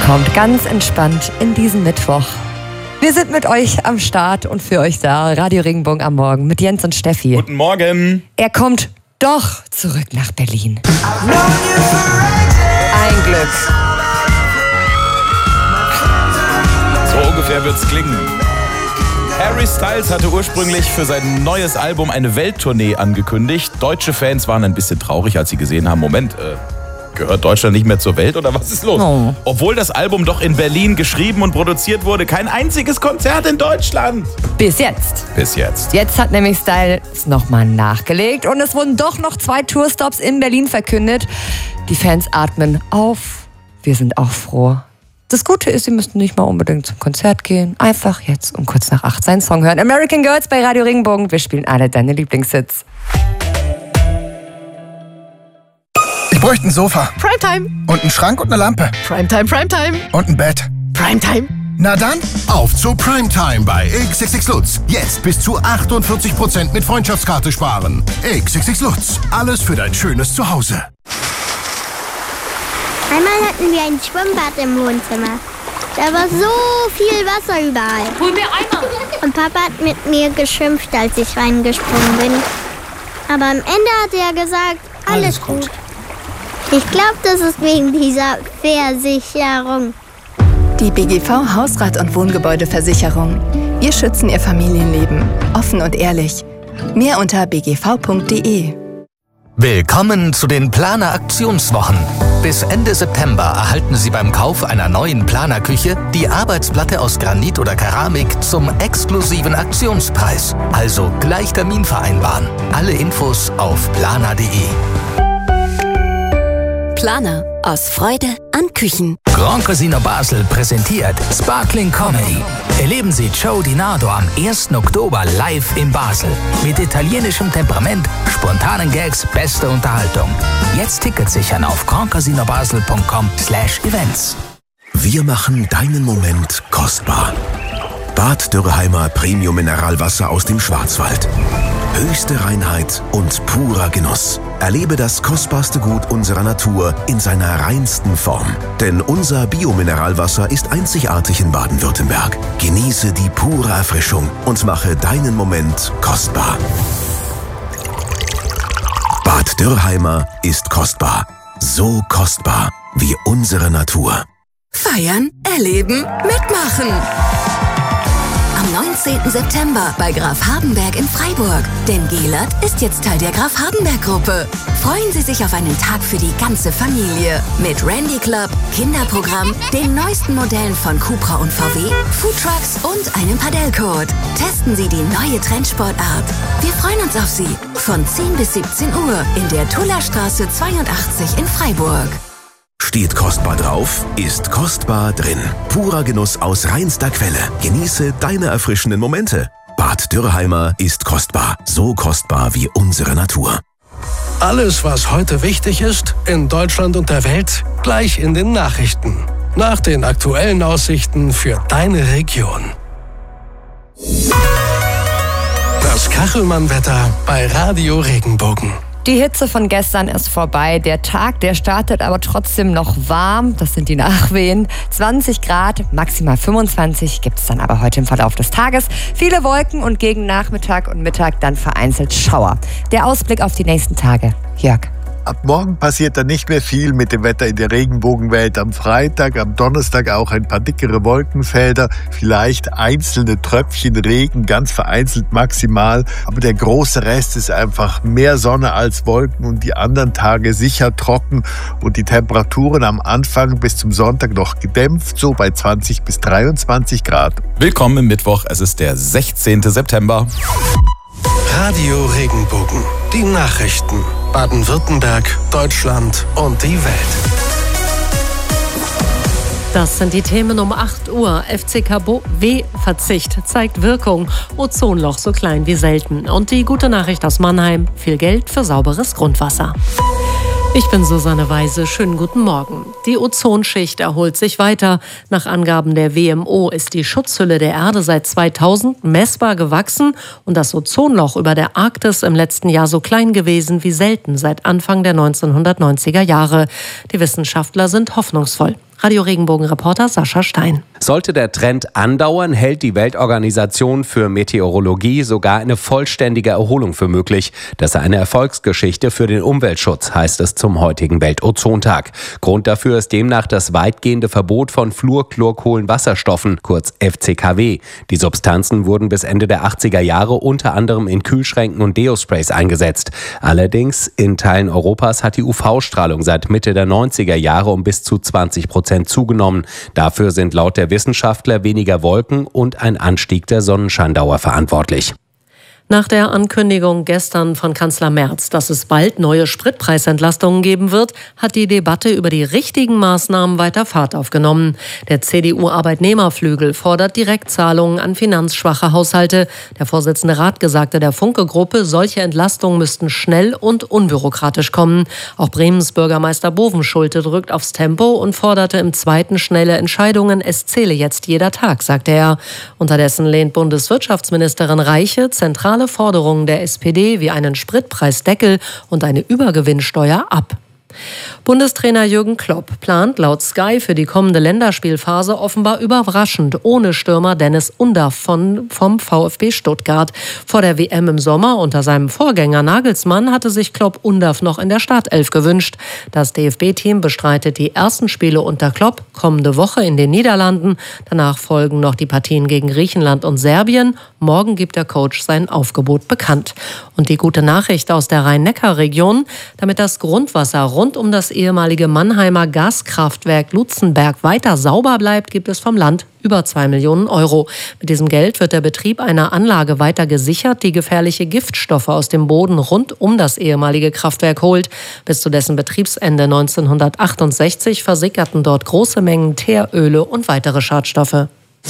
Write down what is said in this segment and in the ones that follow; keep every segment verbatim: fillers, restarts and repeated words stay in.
Kommt ganz entspannt in diesen Mittwoch. Wir sind mit euch am Start und für euch da. Radio Regenbogen am Morgen mit Jens und Steffi. Guten Morgen. Er kommt doch zurück nach Berlin. Ein Glück. So ungefähr wird's klingen. Harry Styles hatte ursprünglich für sein neues Album eine Welttournee angekündigt. Deutsche Fans waren ein bisschen traurig, als sie gesehen haben, Moment, äh, gehört Deutschland nicht mehr zur Welt oder was ist los? Oh. Obwohl das Album doch in Berlin geschrieben und produziert wurde, kein einziges Konzert in Deutschland. Bis jetzt. Bis jetzt. Jetzt hat nämlich Styles nochmal nachgelegt und es wurden doch noch zwei Tourstops in Berlin verkündet. Die Fans atmen auf. Wir sind auch froh. Das Gute ist, sie müssten nicht mal unbedingt zum Konzert gehen. Einfach jetzt um kurz nach acht seinen Song hören. American Girls bei Radio Regenbogen. Wir spielen alle deine Lieblingshits. Ich bräuchte ein Sofa. Primetime. Und einen Schrank und eine Lampe. Primetime, Primetime. Und ein Bett. Primetime. Na dann, auf zu Primetime bei X X X Lutz. Jetzt bis zu achtundvierzig Prozent mit Freundschaftskarte sparen. X X X Lutz. Alles für dein schönes Zuhause. Einmal hatten wir ein Schwimmbad im Wohnzimmer. Da war so viel Wasser überall. Hol mir Eimer. Und Papa hat mit mir geschimpft, als ich reingesprungen bin. Aber am Ende hat er gesagt, alles, alles gut. gut. Ich glaube, das ist wegen dieser Versicherung. Die B G V Hausrat- und Wohngebäudeversicherung. Wir schützen Ihr Familienleben. Offen und ehrlich. Mehr unter b g v punkt d e. Willkommen zu den Planer-Aktionswochen. Bis Ende September erhalten Sie beim Kauf einer neuen Planerküche die Arbeitsplatte aus Granit oder Keramik zum exklusiven Aktionspreis. Also gleich Termin vereinbaren. Alle Infos auf planer punkt d e. Planer. Aus Freude an Küchen. Grand Casino Basel präsentiert Sparkling Comedy. Erleben Sie Joe Di Nardo am ersten Oktober live in Basel. Mit italienischem Temperament, spontanen Gags, beste Unterhaltung. Jetzt Tickets sichern auf grand casino basel punkt com slash events. Wir machen deinen Moment kostbar. Bad Dürrheimer Premium Mineralwasser aus dem Schwarzwald. Höchste Reinheit und purer Genuss. Erlebe das kostbarste Gut unserer Natur in seiner reinsten Form. Denn unser Biomineralwasser ist einzigartig in Baden-Württemberg. Genieße die pure Erfrischung und mache deinen Moment kostbar. Bad Dürrheimer ist kostbar. So kostbar wie unsere Natur. Feiern, erleben, mitmachen. Am neunzehnten September bei Graf Hardenberg in Freiburg. Denn Gelert ist jetzt Teil der Graf Hardenberg-Gruppe. Freuen Sie sich auf einen Tag für die ganze Familie. Mit Randy Club, Kinderprogramm, den neuesten Modellen von Cupra und V W, Foodtrucks und einem Padellcode. Testen Sie die neue Trendsportart. Wir freuen uns auf Sie. Von zehn bis siebzehn Uhr in der Tullerstraße zweiundachtzig in Freiburg. Steht kostbar drauf, ist kostbar drin. Purer Genuss aus reinster Quelle. Genieße deine erfrischenden Momente. Bad Dürrheimer ist kostbar. So kostbar wie unsere Natur. Alles, was heute wichtig ist, in Deutschland und der Welt, gleich in den Nachrichten. Nach den aktuellen Aussichten für deine Region. Das Kachelmann-Wetter bei Radio Regenbogen. Die Hitze von gestern ist vorbei. Der Tag, der startet aber trotzdem noch warm. Das sind die Nachwehen. zwanzig Grad, maximal fünfundzwanzig gibt es dann aber heute im Verlauf des Tages. Viele Wolken und gegen Nachmittag und Mittag dann vereinzelt Schauer. Der Ausblick auf die nächsten Tage. Jörg. Ab morgen passiert dann nicht mehr viel mit dem Wetter in der Regenbogenwelt. Am Freitag, am Donnerstag auch ein paar dickere Wolkenfelder, vielleicht einzelne Tröpfchen Regen, ganz vereinzelt maximal. Aber der große Rest ist einfach mehr Sonne als Wolken und die anderen Tage sicher trocken und die Temperaturen am Anfang bis zum Sonntag noch gedämpft, so bei zwanzig bis dreiundzwanzig Grad. Willkommen im Mittwoch, es ist der sechzehnten September. Radio Regenbogen. Die Nachrichten. Baden-Württemberg, Deutschland und die Welt. Das sind die Themen um acht Uhr. F C K W-Verzicht zeigt Wirkung. Ozonloch so klein wie selten. Und die gute Nachricht aus Mannheim. Viel Geld für sauberes Grundwasser. Ich bin Susanne Weise. Schönen guten Morgen. Die Ozonschicht erholt sich weiter. Nach Angaben der W M O ist die Schutzhülle der Erde seit zweitausend messbar gewachsen und das Ozonloch über der Arktis im letzten Jahr so klein gewesen wie selten seit Anfang der neunzehnhundertneunziger Jahre. Die Wissenschaftler sind hoffnungsvoll. Radio-Regenbogen-Reporter Sascha Stein. Sollte der Trend andauern, hält die Weltorganisation für Meteorologie sogar eine vollständige Erholung für möglich. Das sei eine Erfolgsgeschichte für den Umweltschutz, heißt es zum heutigen Weltozontag. Grund dafür ist demnach das weitgehende Verbot von Fluorchlorkohlenwasserstoffen, kurz F C K W. Die Substanzen wurden bis Ende der achtziger Jahre unter anderem in Kühlschränken und Deosprays eingesetzt. Allerdings in Teilen Europas hat die U V-Strahlung seit Mitte der neunziger Jahre um bis zu zwanzig Prozent zugenommen. Dafür sind laut der Wissenschaftler weniger Wolken und ein Anstieg der Sonnenscheindauer verantwortlich. Nach der Ankündigung gestern von Kanzler Merz, dass es bald neue Spritpreisentlastungen geben wird, hat die Debatte über die richtigen Maßnahmen weiter Fahrt aufgenommen. Der C D U-Arbeitnehmerflügel fordert Direktzahlungen an finanzschwache Haushalte. Der Vorsitzende Rath sagte der Funke-Gruppe, solche Entlastungen müssten schnell und unbürokratisch kommen. Auch Bremens Bürgermeister Bovenschulte drückt aufs Tempo und forderte im Zweiten schnelle Entscheidungen. Es zähle jetzt jeder Tag, sagte er. Unterdessen lehnt Bundeswirtschaftsministerin Reiche zentrale Forderungen der S P D wie einen Spritpreisdeckel und eine Übergewinnsteuer ab. Bundestrainer Jürgen Klopp plant laut Sky für die kommende Länderspielphase offenbar überraschend ohne Stürmer Dennis Undaff von, vom VfB Stuttgart. Vor der W M im Sommer unter seinem Vorgänger Nagelsmann hatte sich Klopp Undaff noch in der Startelf gewünscht. Das D F B-Team bestreitet die ersten Spiele unter Klopp kommende Woche in den Niederlanden. Danach folgen noch die Partien gegen Griechenland und Serbien. Morgen gibt der Coach sein Aufgebot bekannt. Und die gute Nachricht aus der Rhein-Neckar-Region, damit das Grundwasser rund um das ehemalige Mannheimer Gaskraftwerk Lutzenberg weiter sauber bleibt, gibt es vom Land über zwei Millionen Euro. Mit diesem Geld wird der Betrieb einer Anlage weiter gesichert, die gefährliche Giftstoffe aus dem Boden rund um das ehemalige Kraftwerk holt. Bis zu dessen Betriebsende neunzehnhundertachtundsechzig versickerten dort große Mengen Teeröle und weitere Schadstoffe.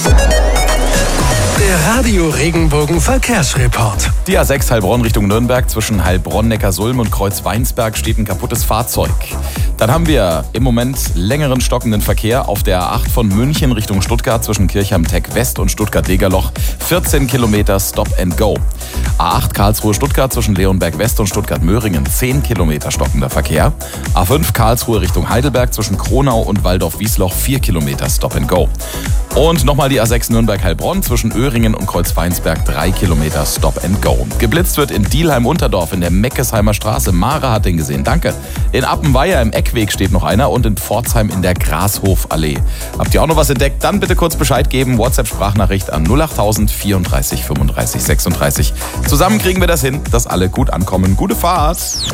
Der Radio-Regenbogen-Verkehrsreport. Die A sechs Heilbronn Richtung Nürnberg zwischen Heilbronn-Neckarsulm und Kreuzweinsberg steht ein kaputtes Fahrzeug. Dann haben wir im Moment längeren stockenden Verkehr auf der A acht von München Richtung Stuttgart zwischen Kirchheim-Teck West und Stuttgart-Degerloch. vierzehn Kilometer Stop and Go. A acht Karlsruhe-Stuttgart zwischen Leonberg West und Stuttgart-Möhringen. zehn Kilometer stockender Verkehr. A fünf Karlsruhe Richtung Heidelberg zwischen Kronau und Waldorf-Wiesloch. vier Kilometer Stop and Go. Und nochmal die A sechs Nürnberg-Heilbronn zwischen Öhringen und Kreuzweinsberg. drei Kilometer Stop and Go. Geblitzt wird in Dielheim-Unterdorf in der Meckesheimer Straße. Mara hat den gesehen, danke. In Appenweier im Eckweg steht noch einer und in Pforzheim in der Grashofallee. Habt ihr auch noch was entdeckt? Dann bitte kurz Bescheid geben. WhatsApp-Sprachnachricht an null acht tausend vierunddreißig fünfunddreißig sechsunddreißig. Zusammen kriegen wir das hin, dass alle gut ankommen. Gute Fahrt!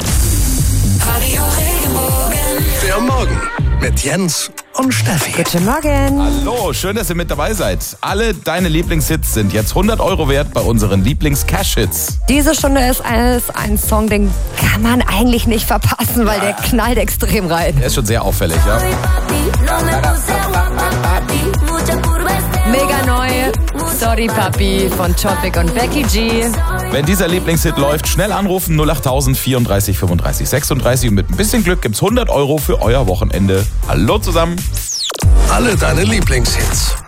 Der Morgen mit Jens und Steffi. Guten Morgen. Hallo, schön, dass ihr mit dabei seid. Alle deine Lieblingshits sind jetzt hundert Euro wert bei unseren Lieblings-Cash-Hits. Diese Stunde ist ein, ein Song, den kann man eigentlich nicht verpassen, weil ja. der knallt extrem rein. Der ist schon sehr auffällig, ja. Mega neu. Sorry Papi von Topic und Becky G. Wenn dieser Lieblingshit läuft, schnell anrufen null acht tausend vierunddreißig fünfunddreißig sechsunddreißig und mit ein bisschen Glück gibt's hundert Euro für euer Wochenende. Hallo zusammen. Alle deine Lieblingshits.